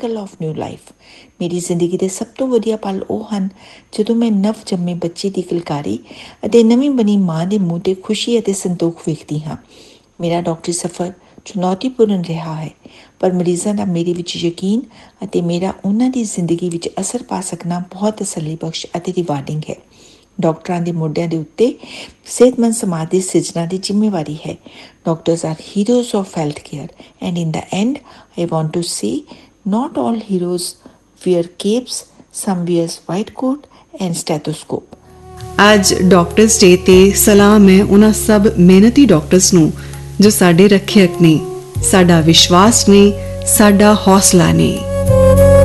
Miracle of new life. ਮੇਰੀ ਜ਼ਿੰਦਗੀ ਦੇ ਸਭ ਤੋਂ ਵਧੀਆ ਪਲ ਉਹ ਹਨ ਜਦੋਂ ਮੈਂ ਨਵ ਜੰਮੇ ਬੱਚੇ ਦੀ ਕਿਲਕਾਰੀ ਅਤੇ ਨਵੀਂ ਬਣੀ ਮਾਂ ਦੇ ਮੂੰਹ 'ਤੇ ਖੁਸ਼ੀ ਅਤੇ ਸੰਤੋਖ ਵੇਖਦੀ ਹਾਂ। ਮੇਰਾ ਡਾਕਟਰੀ ਸਫ਼ਰ ਚੁਣੌਤੀਪੂਰਨ ਰਿਹਾ ਹੈ, ਪਰ ਮਰੀਜ਼ਾਂ ਦਾ ਮੇਰੇ ਵਿੱਚ ਯਕੀਨ ਅਤੇ ਮੇਰਾ ਉਹਨਾਂ ਦੀ ਜ਼ਿੰਦਗੀ ਵਿੱਚ ਅਸਰ ਪਾ ਸਕਣਾ ਬਹੁਤ ਤਸੱਲੀ ਬਖਸ਼ ਅਤੇ ਰਿਵਾਰਡਿੰਗ ਹੈ। ਡਾਕਟਰਾਂ ਦੇ ਮੋਢਿਆਂ ਦੇ ਉੱਤੇ ਸਿਹਤਮੰਦ ਸਮਾਜ ਦੀ ਸਿਰਜਣਾ ਦੀ ਜ਼ਿੰਮੇਵਾਰੀ ਹੈ। Doctors are heroes of health care and in the and I want to say not all heroes wear capes, some wears white coat and stethoscope. ਅੱਜ ਡਾਕਟਰਸ ਡੇ ਤੇ ਸਲਾਮ ਹੈ ਉਹਨਾਂ ਸਭ ਮਿਹਨਤੀ ਡਾਕਟਰਸ ਨੂੰ ਜੋ ਸਾਡੇ ਰੱਖਿਅਕ ਨੇ, ਸਾਡਾ ਵਿਸ਼ਵਾਸ ਨੇ, ਸਾਡਾ ਹੌਸਲਾ ਨੇ।